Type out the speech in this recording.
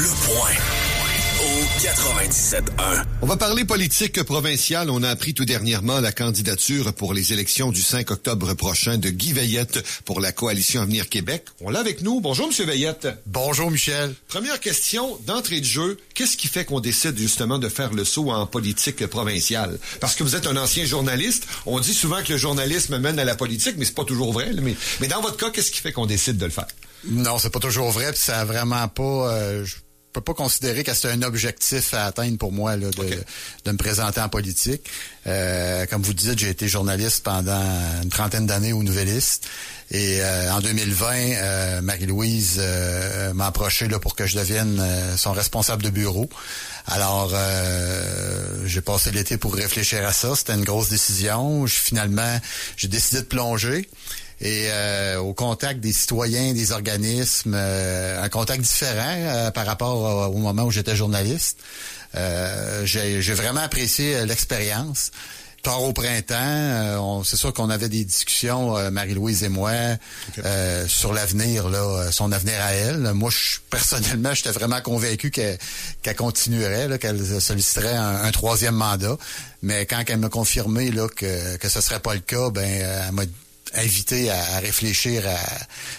Le Point au 97.1. On va parler politique provinciale. On a appris tout dernièrement la candidature pour les élections du 5 octobre prochain de Guy Veillette pour la Coalition Avenir Québec. On l'a avec nous. Bonjour, M. Veillette. Bonjour, Michel. Première question, d'entrée de jeu, qu'est-ce qui fait qu'on décide justement de faire le saut en politique provinciale? Parce que vous êtes un ancien journaliste. On dit souvent que le journalisme mène à la politique, mais c'est pas toujours vrai. Là. Mais dans votre cas, qu'est-ce qui fait qu'on décide de le faire? Non, c'est pas toujours vrai, puis ça a vraiment pas... je peux pas considérer que c'est un objectif à atteindre pour moi là, de me présenter en politique. Comme vous dites, j'ai été journaliste pendant une trentaine d'années au Nouvelliste. Et en 2020, Marie-Louise m'a approché là, pour que je devienne son responsable de bureau. Alors, j'ai passé l'été pour réfléchir à ça. C'était une grosse décision. Finalement, j'ai décidé de plonger. Et au contact des citoyens, des organismes, un contact différent par rapport au moment où j'étais journaliste. J'ai vraiment apprécié l'expérience. Tard au printemps, c'est sûr qu'on avait des discussions, Marie-Louise et moi, sur l'avenir, là, son avenir à elle. Moi, personnellement, j'étais vraiment convaincu qu'elle continuerait, là, qu'elle solliciterait un troisième mandat. Mais quand elle m'a confirmé là que ce serait pas le cas, elle m'a invité à réfléchir